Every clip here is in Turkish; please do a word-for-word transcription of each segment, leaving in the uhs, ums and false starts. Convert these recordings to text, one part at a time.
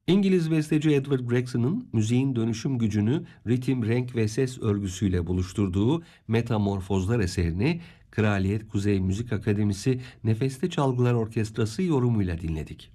İngiliz besteci Edward Gregson'ın müziğin dönüşüm gücünü ritim, renk ve ses örgüsüyle buluşturduğu Metamorfozlar eserini Kraliyet Kuzey Müzik Akademisi Nefesli Çalgılar Orkestrası yorumuyla dinledik.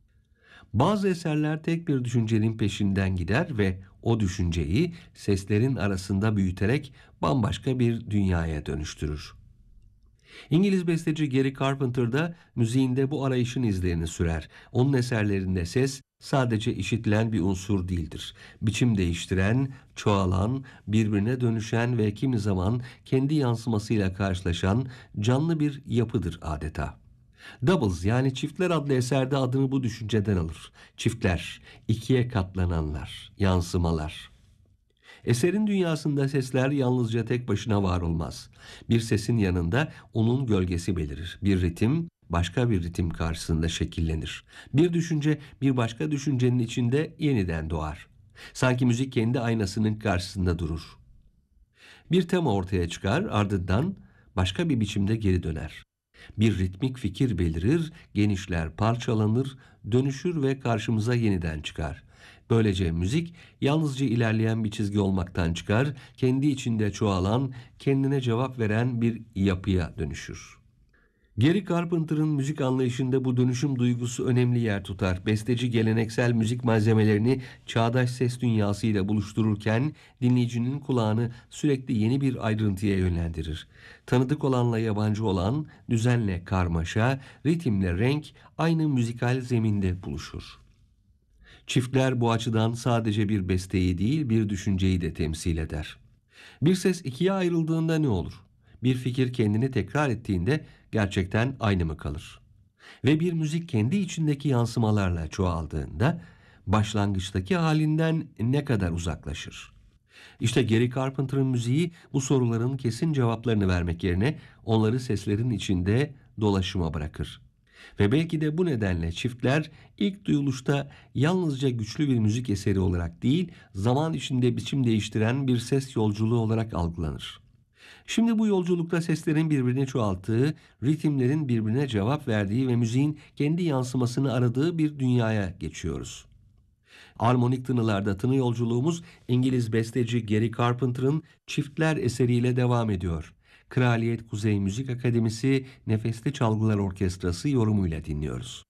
Bazı eserler tek bir düşüncenin peşinden gider ve o düşünceyi seslerin arasında büyüterek bambaşka bir dünyaya dönüştürür. İngiliz besteci Gary Carpenter da müziğinde bu arayışın izlerini sürer. Onun eserlerinde ses sadece işitilen bir unsur değildir. Biçim değiştiren, çoğalan, birbirine dönüşen ve kimi zaman kendi yansımasıyla karşılaşan canlı bir yapıdır adeta. Doubles yani çiftler adlı eserde adını bu düşünceden alır. Çiftler, ikiye katlananlar, yansımalar. Eserin dünyasında sesler yalnızca tek başına var olmaz. Bir sesin yanında onun gölgesi belirir. Bir ritim başka bir ritim karşısında şekillenir. Bir düşünce bir başka düşüncenin içinde yeniden doğar. Sanki müzik kendi aynasının karşısında durur. Bir tema ortaya çıkar, ardından başka bir biçimde geri döner. Bir ritmik fikir belirir, genişler, parçalanır, dönüşür ve karşımıza yeniden çıkar. Böylece müzik yalnızca ilerleyen bir çizgi olmaktan çıkar, kendi içinde çoğalan, kendine cevap veren bir yapıya dönüşür. Gary Carpenter'ın müzik anlayışında bu dönüşüm duygusu önemli yer tutar. Besteci geleneksel müzik malzemelerini çağdaş ses dünyasıyla buluştururken dinleyicinin kulağını sürekli yeni bir ayrıntıya yönlendirir. Tanıdık olanla yabancı olan, düzenle karmaşa, ritimle renk aynı müzikal zeminde buluşur. Çiftler bu açıdan sadece bir besteyi değil, bir düşünceyi de temsil eder. Bir ses ikiye ayrıldığında ne olur? Bir fikir kendini tekrar ettiğinde gerçekten aynı mı kalır? Ve bir müzik kendi içindeki yansımalarla çoğaldığında başlangıçtaki halinden ne kadar uzaklaşır? İşte Gary Carpenter'ın müziği bu soruların kesin cevaplarını vermek yerine onları seslerin içinde dolaşıma bırakır. Ve belki de bu nedenle çiftler ilk duyuluşta yalnızca güçlü bir müzik eseri olarak değil, zaman içinde biçim değiştiren bir ses yolculuğu olarak algılanır. Şimdi bu yolculukta seslerin birbirini çoğalttığı, ritimlerin birbirine cevap verdiği ve müziğin kendi yansımasını aradığı bir dünyaya geçiyoruz. Armonik tınılarda tını yolculuğumuz İngiliz besteci Gary Carpenter'ın Çiftler eseriyle devam ediyor. Kraliyet Kuzey Müzik Akademisi Nefesli Çalgılar Orkestrası yorumuyla dinliyoruz.